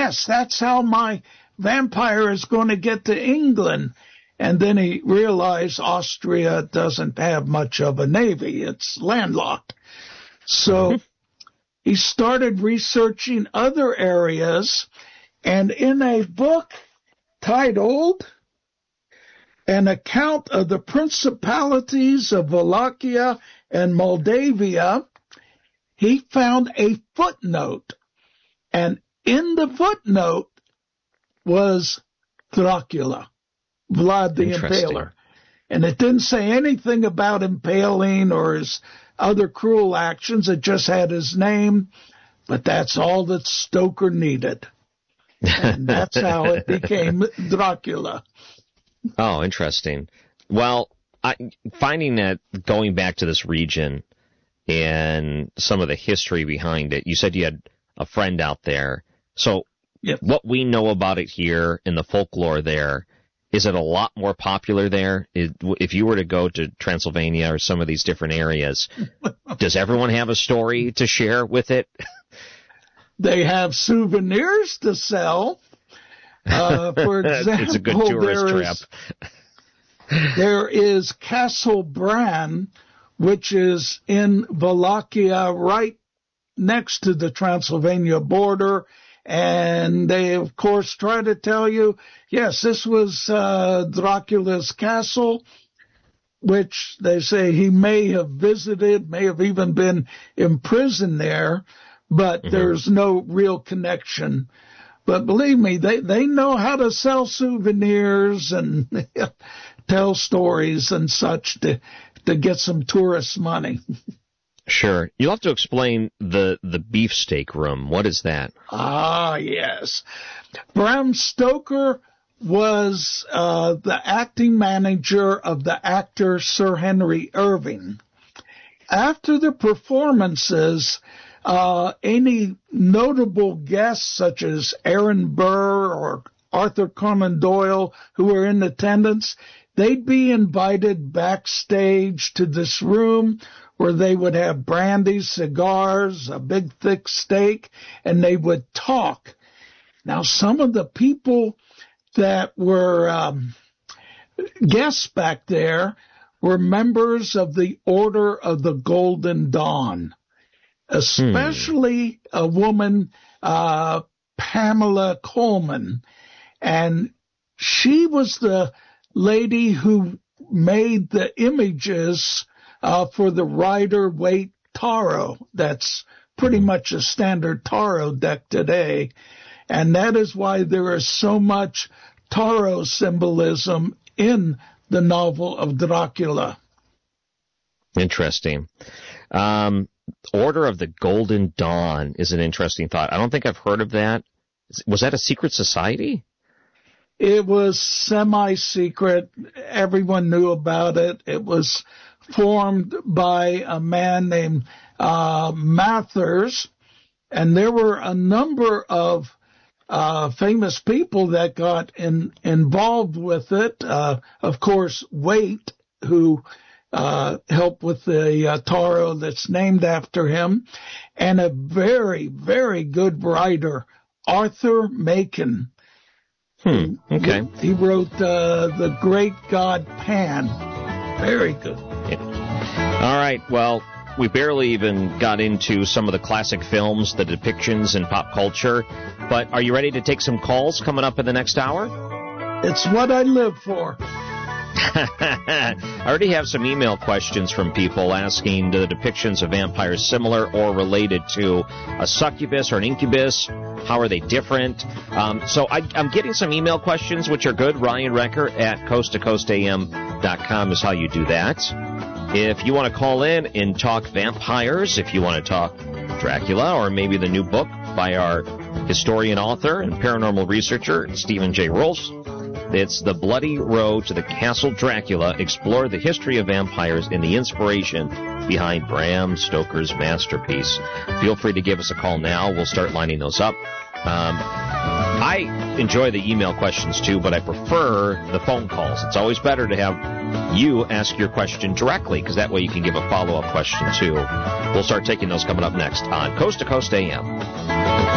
yes, that's how my vampire is going to get to England. And then he realized Austria doesn't have much of a navy. It's landlocked. So he started researching other areas, and in a book titled An Account of the Principalities of Wallachia and Moldavia, he found a footnote, and in the footnote was Dracula, Vlad the Impaler. And it didn't say anything about impaling or his other cruel actions. It just had his name, but that's all that Stoker needed. And that's how it became Dracula. Oh, interesting. Well, finding that, going back to this region and some of the history behind it, you said you had a friend out there. So what we know about it here in the folklore there, is it a lot more popular there? If you were to go to Transylvania or some of these different areas, does everyone have a story to share with it? They have souvenirs to sell. For example, it's a good tourist trap. There is Castle Bran, which is in Wallachia, right next to the Transylvania border. And they, of course, try to tell you, yes, this was Dracula's castle, which they say he may have visited, may have even been imprisoned there, but there's no real connection. But believe me, they know how to sell souvenirs and tell stories and such to get some tourist money. Sure. You'll have to explain the beefsteak room. What is that? Ah, yes. Bram Stoker was the acting manager of the actor Sir Henry Irving. After the performances, any notable guests such as Aaron Burr or Arthur Conan Doyle who were in attendance, they'd be invited backstage to this room where they would have brandy, cigars, a big thick steak, and they would talk. Now, some of the people that were guests back there were members of the Order of the Golden Dawn, especially a woman, Pamela Coleman, and she was the lady who made the images for the Rider-Waite Tarot. That's pretty much a standard tarot deck today. And that is why there is so much tarot symbolism in the novel of Dracula. Interesting. Order of the Golden Dawn is an interesting thought. I don't think I've heard of that. Was that a secret society? It was semi-secret. Everyone knew about it. It was formed by a man named Mathers, and there were a number of famous people that got involved with it. Of course, Waite, who helped with the tarot that's named after him, and a very, very good writer, Arthur Machen. Okay. He wrote The Great God Pan. Very good. All right, well, we barely even got into some of the classic films, the depictions in pop culture, but are you ready to take some calls coming up in the next hour? It's what I live for. I already have some email questions from people asking, do the depictions of vampires similar or related to a succubus or an incubus? How are they different? So I'm getting some email questions, which are good. Ryan Recker at coasttocoastam.com is how you do that. If you want to call in and talk vampires, if you want to talk Dracula, or maybe the new book by our historian, author, and paranormal researcher, Stephen J. Rolfs, it's The Bloody Road to the Castle Dracula, explore the history of vampires and the inspiration behind Bram Stoker's masterpiece. Feel free to give us a call now. We'll start lining those up. I enjoy the email questions too, but I prefer the phone calls. It's always better to have you ask your question directly, because that way you can give a follow-up question too. We'll start taking those coming up next on Coast to Coast AM.